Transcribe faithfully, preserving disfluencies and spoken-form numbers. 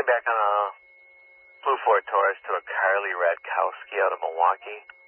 back on a Blue Ford Taurus to a Carly Radkowski out of Milwaukee.